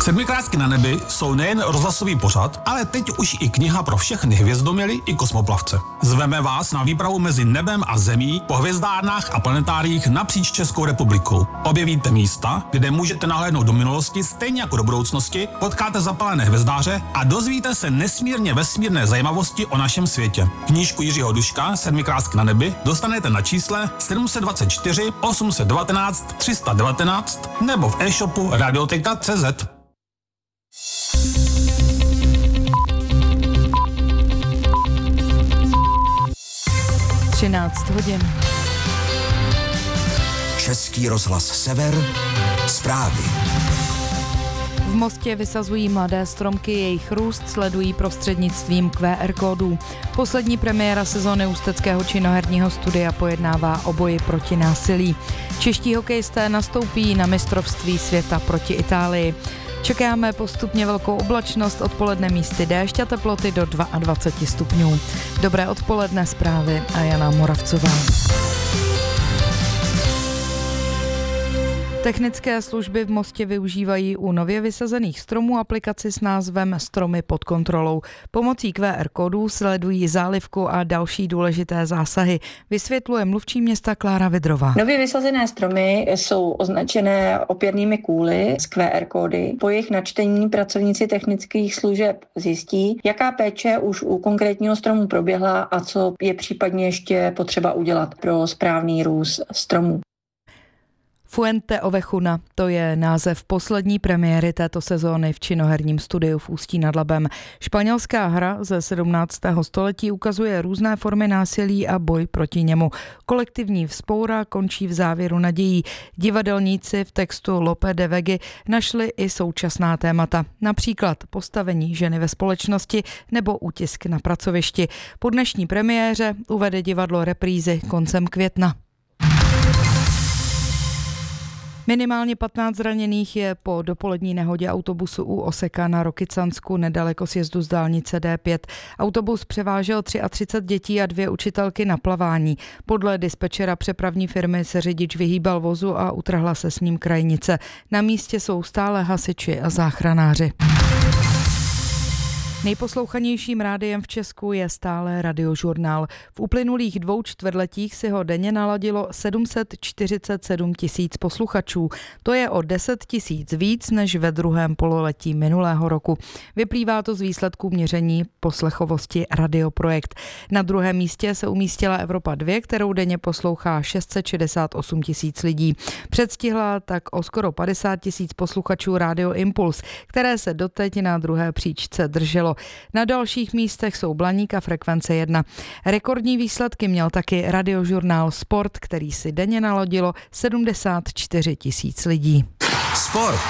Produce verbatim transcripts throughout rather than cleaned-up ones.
Sedmikrásky na nebi jsou nejen rozhlasový pořad, ale teď už i kniha pro všechny hvězdoměry i kosmoplavce. Zveme vás na výpravu mezi nebem a zemí po hvězdárnách a planetáriích napříč Českou republikou. Objevíte místa, kde můžete nahlédnout do minulosti stejně jako do budoucnosti, potkáte zapalené hvězdáře a dozvíte se nesmírně vesmírné zajímavosti o našem světě. Knížku Jiřího Duška Sedmikrásky na nebi dostanete na čísle sedm dva čtyři osm jedna devět tři jedna devět nebo v e-shopu radioteka tečka cé zet. třináct hodin. Český rozhlas Sever, zprávy. V Mostě vysazují mladé stromky, jejich růst sledují prostřednictvím Q R kódů. Poslední premiéra sezóny Ústeckého činoherního studia pojednává o boji proti násilí. Čeští hokejisté nastoupí na mistrovství světa proti Itálii. Čekáme postupně velkou oblačnost, odpoledne místy déšť a teploty do dvacet dva stupňů. Dobré odpoledne, zprávy a Jana Moravcová. Technické služby v Mostě využívají u nově vysazených stromů aplikaci s názvem Stromy pod kontrolou. Pomocí Q R kódů sledují zálivku a další důležité zásahy. Vysvětluje mluvčí města Klára Vidrová. Nově vysazené stromy jsou označené opěrnými kůly s Q R kódy. Po jejich načtení pracovníci technických služeb zjistí, jaká péče už u konkrétního stromu proběhla a co je případně ještě potřeba udělat pro správný růst stromů. Fuente Ovejuna, to je název poslední premiéry této sezóny v činoherním studiu v Ústí nad Labem. Španělská hra ze sedmnáctého století ukazuje různé formy násilí a boj proti němu. Kolektivní vzpoura končí v závěru nadějí. Divadelníci v textu Lope de Vegy našli i současná témata, například postavení ženy ve společnosti nebo útisk na pracovišti. Po dnešní premiéře uvede divadlo reprízy koncem května. Minimálně patnáct zraněných je po dopolední nehodě autobusu u Oseka na Rokycansku nedaleko sjezdu z dálnice D pět. Autobus převážel třicet tři dětí a dvě učitelky na plavání. Podle dispečera přepravní firmy se řidič vyhýbal vozu a utrhla se s ním krajnice. Na místě jsou stále hasiči a záchranáři. Nejposlouchanějším rádiem v Česku je stále Radiožurnál. V uplynulých dvou čtvrtletích si ho denně naladilo sedm set čtyřicet sedm tisíc posluchačů. To je o deset tisíc víc než ve druhém pololetí minulého roku. Vyplývá to z výsledků měření poslechovosti Radioprojekt. Na druhém místě se umístila Evropa dva, kterou denně poslouchá šest set šedesát osm tisíc lidí. Předstihla tak o skoro padesát tisíc posluchačů Rádio Impuls, které se doteď na druhé příčce drželo. Na dalších místech jsou Blaník a Frekvence jedna. Rekordní výsledky měl taky Radiožurnál Sport, který si denně naladilo sedmdesát čtyři tisíc lidí. Sport.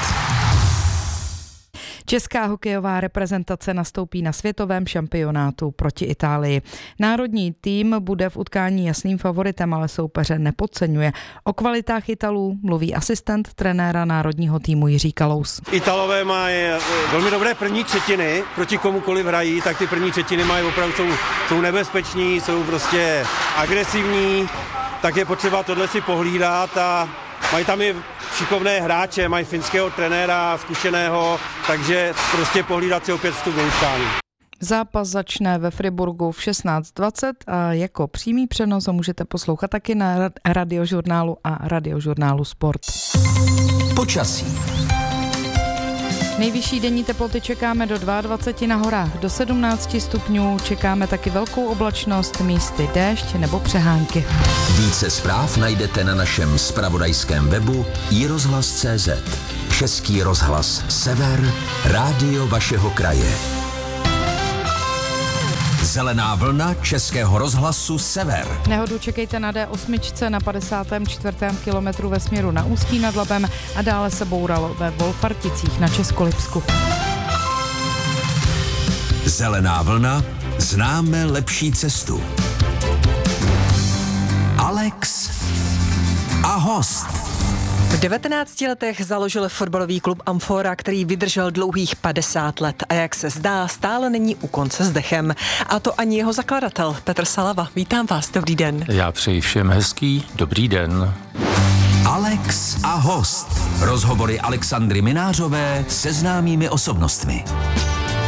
Česká hokejová reprezentace nastoupí na světovém šampionátu proti Itálii. Národní tým bude v utkání jasným favoritem, ale soupeře nepodceňuje. O kvalitách Italů mluví asistent trenéra národního týmu Jiří Kalous. Italové mají velmi dobré první třetiny, proti komukoliv hrají, tak ty první třetiny mají opravdu jsou, jsou nebezpeční, jsou prostě agresivní, tak je potřeba tohle si pohlídat a mají tam i šikovné hráče, mají finského trenéra, zkušeného, takže prostě pohlídat si opět vstup do utkání. Zápas začne ve Friburgu v šestnáct dvacet a jako přímý přenos ho můžete poslouchat taky na Radiožurnálu a Radiožurnálu Sport. Počasí. Nejvyšší denní teploty čekáme do dvacet dva na horách, do sedmnáct stupňů, čekáme taky velkou oblačnost, místy déšť nebo přehánky. Více zpráv najdete na našem zpravodajském webu i rozhlas tečka cé zet. Český rozhlas Sever, rádio vašeho kraje. Zelená vlna Českého rozhlasu Sever. Nehodu čekejte na D osm na padesátém čtvrtém kilometru ve směru na Ústí nad Labem a dále se bouralo ve Wolfarticích na Českolipsku. Zelená vlna, známe lepší cestu. Alex a host. V devatenácti letech založil fotbalový klub Amfora, který vydržel dlouhých padesát let a jak se zdá, stále není u konce s dechem. A to ani jeho zakladatel Petr Salava. Vítám vás, dobrý den. Já přeji všem hezký dobrý den. Alex a host. Rozhovory Alexandry Minářové se známými osobnostmi.